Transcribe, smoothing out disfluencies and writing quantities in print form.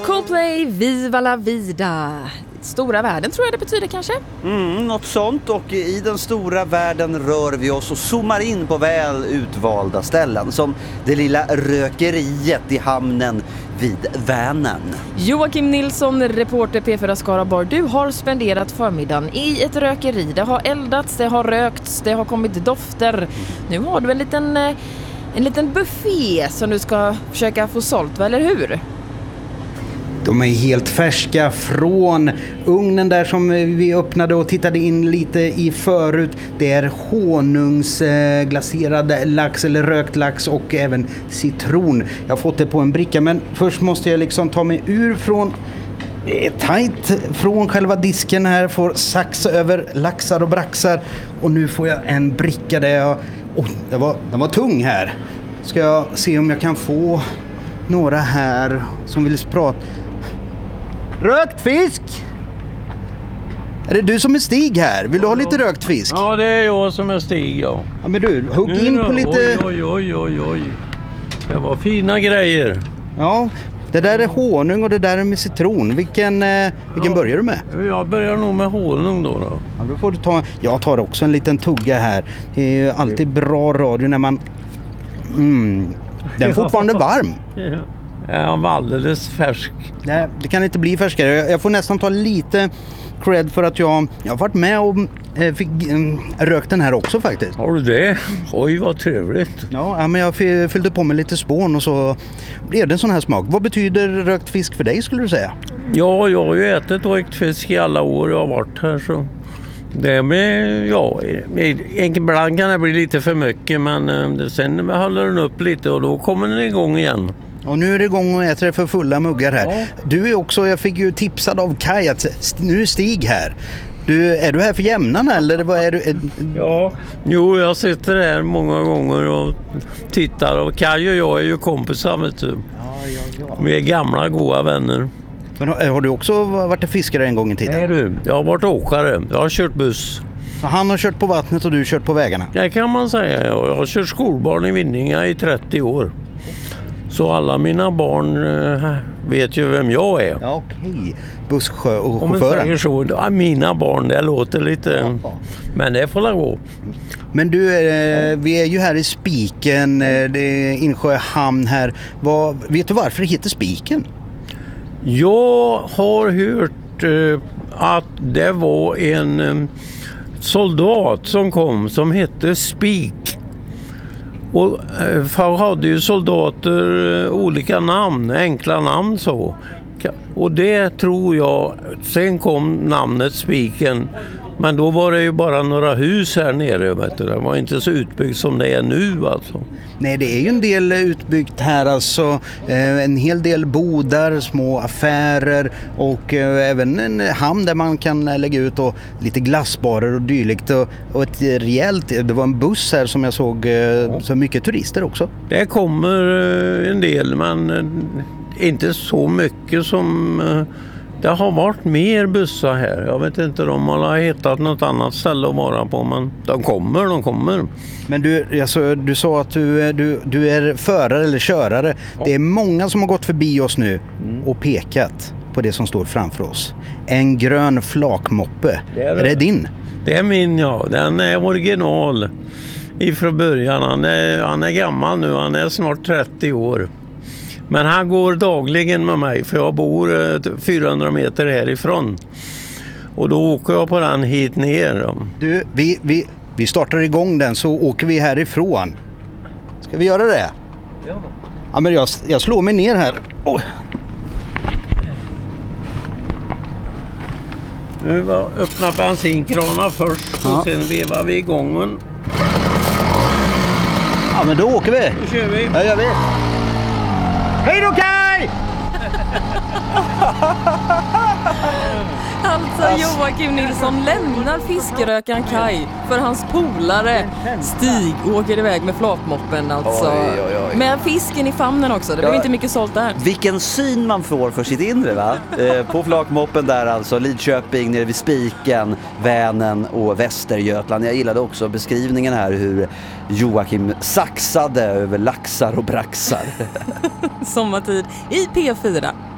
Coldplay, Viva la vida. Stora världen tror jag det betyder kanske. Något sånt, och i den stora världen rör vi oss och zoomar in på väl utvalda ställen. Som det lilla rökeriet i hamnen vid Vänern. Joakim Nilsson, reporter P4 Skaraborg. Du har spenderat förmiddagen i ett rökeri. Det har eldats, det har rökts, det har kommit dofter. Nu har du en liten buffé som du ska försöka få sålt, eller hur? De är helt färska från ugnen där som vi öppnade och tittade in lite i förut. Det är honungsglaserad lax eller rökt lax och även citron. Jag har fått det på en bricka, men först måste jag liksom ta mig ur från tajt från själva disken här. Får saxa över laxar och braxar. Och nu får jag en bricka där jag... den var tung här. Ska jag se om jag kan få några här som vill prata. Rökt fisk! Är det du som är Stig här? Vill du ha lite rökt fisk? Ja, det är jag som är Stig, ja. Ja, men du, hugg in på lite... Oj. Det var fina grejer. Ja, det där är honung och det där är med citron. Vilken börjar du med? Jag börjar nog med honung då. Ja, då får du ta... Jag tar också en liten tugga här. Det är ju alltid bra radio när man... Den är fortfarande varm. Ja. Jag var alldeles färsk. Nej, det kan inte bli färskare. Jag får nästan ta lite cred för att jag har varit med och fick rökt den här också faktiskt. Har du det? Oj, vad trevligt. Ja, men jag fyllde på med lite spån och så blev det en sån här smak. Vad betyder rökt fisk för dig, skulle du säga? Ja, jag har ju ätit rökt fisk i alla år jag har varit här, så... Det med, ja, ibland kan det bli lite för mycket, men sen håller den upp lite och då kommer den igång igen. Och nu är det igång och äter det för fulla muggar här. Ja. Du är också, jag fick ju tipsad av Kaj att nu är Stig här. Är du här för jämnan eller vad är du? Ja, jag sitter här många gånger och tittar, och Kaj och jag är ju kompisar, vet du. Ja. Vi är gamla goda vänner. Men har du också varit fiskare en gång i tiden? Nej du, jag har varit åkare. Jag har kört buss. Så han har kört på vattnet och du har kört på vägarna? Det kan man säga. Jag har kört skolbarn i Vinninga i 30 år. Så alla mina barn vet ju vem jag är. Ja, okej. Busschauffören. Om man säger så, ja, mina barn, det låter lite... Ja. Men det får gå. Men du, vi är ju här i Spiken, det är Insjö hamn här. Vet du varför det heter Spiken? Jag har hört att det var en soldat som kom som hette Spik. Och för hade ju soldater olika namn, enkla namn så. Och det tror jag, sen kom namnet Spiken. Men då var det ju bara några hus här nere, vet du. Det var inte så utbyggt som det är nu alltså. Nej, det är ju en del utbyggt här alltså. En hel del bodar, små affärer och även en hamn där man kan lägga ut och lite glassbarer och dylikt. Och ett rejält, det var en buss här som jag såg, så mycket turister också. Det kommer en del, men inte så mycket som... Det har varit mer bussar här. Jag vet inte om de har hittat något annat ställe att vara på, men de kommer. Men du sa att du är förare eller körare. Ja. Det är många som har gått förbi oss nu och pekat på det som står framför oss. En grön flakmoppe. Är det din? Det är min, ja. Den är original ifrån början. Han är gammal nu. Han är snart 30 år. Men han går dagligen med mig, för jag bor 400 meter härifrån. Och då åker jag på den hit ner. Du, vi startar igång den så åker vi härifrån. Ska vi göra det? Ja, men jag slår mig ner här. Oh. Nu öppna bensinkranar först och sen vevar vi igång den. Ja, men då åker vi. Då kör vi. Ja, gör vi. Hej då, Kaj! Alltså Joakim Nilsson lämnar fiskerökaren Kaj för hans polare Stig åker iväg med flakmoppen alltså. Oj. Med fisken i famnen också, det blev inte mycket sålt där. Vilken syn man får för sitt inre, va? På flakmoppen där alltså, Lidköping nere vid Spiken, Vänern och Västergötland. Jag gillade också beskrivningen här hur Joakim saxade över laxar och braxar. Sommartid i P4.